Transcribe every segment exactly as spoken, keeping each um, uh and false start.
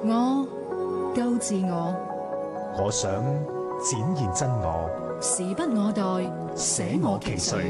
我夠自我， 我想展現真我， 時不我待，捨我其誰。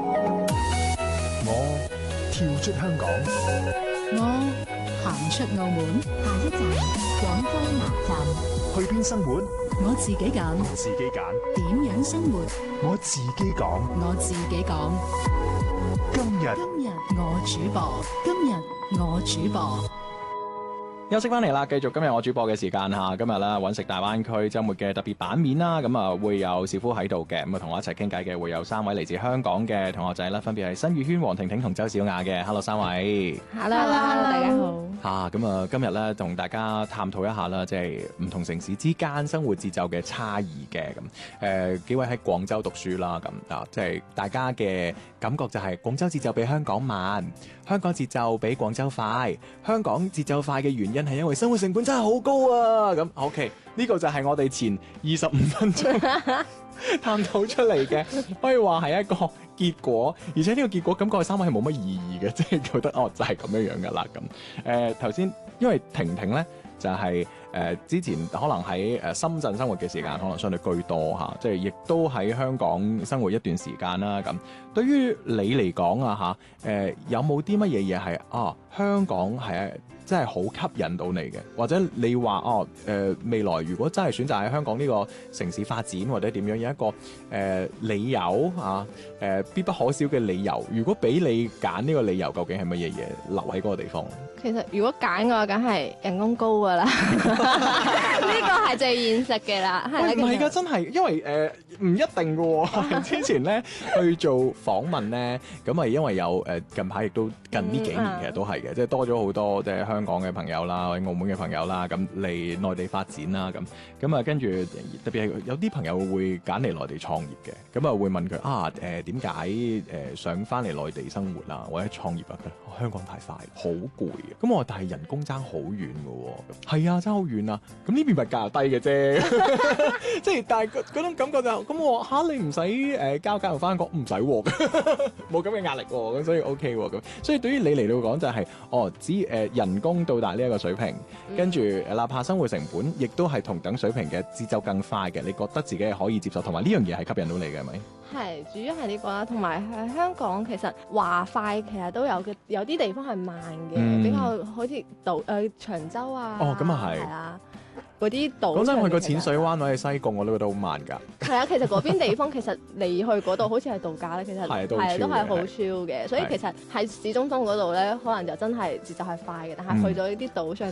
我跳出香港， 我行出澳門， 下一站廣州南站。 去邊生活？ 我自己揀。 自己揀。 點樣生活？ 我自己講。 我自己講。 今日今日我主播，今日我主播。 休息翻嚟啦，繼續今日我主播嘅時間吓，今日咧揾食大灣區周末嘅特別版面啦，咁啊會有小夫喺度嘅，咁啊同我一齊傾偈嘅會有三位嚟自香港嘅同學仔啦，分別係新宇軒、黃婷婷同周小雅嘅 ，Hello 三位 ，Hello，, Hello 大家好。 吓咁啊，今日咧同大家探討一下啦，即係唔同城市之間生活節奏嘅差異嘅，咁誒、呃、幾位喺廣州讀書啦，咁啊即係大家嘅感覺就係廣州節奏比香港慢，香港節奏比廣州快，香港節奏快嘅原因係因為生活成本真係好高啊！咁 OK，呢個就係我哋前二十五分鐘探討出嚟嘅，可以話係一個結果，而且呢個結果感覺三位係冇乜意義嘅，即係覺得哦就係咁樣樣噶啦咁。誒頭先因為婷婷咧就係、是、誒、呃、之前可能喺誒深圳生活嘅時間可能相對居多嚇，即係亦都喺香港生活一段時間啦咁。對於你嚟講啊嚇，誒、呃、有冇啲乜嘢嘢係啊香港係真係好吸引到你嘅，或者你話哦誒、呃、未來如果真係選擇喺香港呢個城市發展或者點樣，有一個誒、呃、理由啊誒、呃、必不可少嘅理由，如果俾你揀呢個理由，究竟係乜嘢嘢留喺嗰個地方？ 其實如果揀嘅話，梗係人工高噶啦，呢個係最現實嘅啦。 喂，唔係㗎，真係，因為誒唔、呃、一定㗎喎。之前咧去做訪問咧，咁啊因為有誒、呃、近排亦都近呢幾年其實都係嘅，即係多咗好多即係香港嘅朋友啦，或者澳門嘅朋友啦，咁嚟內地發展啦，咁咁啊跟住特別係有啲朋友會揀嚟內地創業嘅，咁啊會問佢啊誒點解誒想翻嚟內地生活啊或者創業啊？佢香港太快，好攰。咁我話但係人工爭好遠嘅喎，係啊爭好遠啊！咁呢邊咪價低嘅啫，即係但係嗰種感覺就咁、是、我嚇、啊、你唔使誒交交流翻國唔使喎，冇咁嘅壓力喎，咁所以 OK 喎咁。所以對於你嚟到講就係、是、哦，只誒、呃、人工到達呢一個水平，跟住哪怕生活成本亦都係同等水平嘅節奏更快嘅，你覺得自己係可以接受，同埋呢樣嘢係吸引到你嘅係咪？ 係，主要係呢個啦，同埋喺香港其實話快其實都有嘅，有啲地方係慢嘅，嗯、比較好似島誒長洲啊， 哦咁啊係， 係啊，嗰啲島。講真，去個淺水灣或者西貢我都覺得好慢㗎。係啊，其實嗰邊地方其實你去嗰度好似係度假咧，其實係都係好 chill 嘅，所以其實喺市中心嗰度咧，可能就真係節奏係快嘅，但係去咗呢啲島上。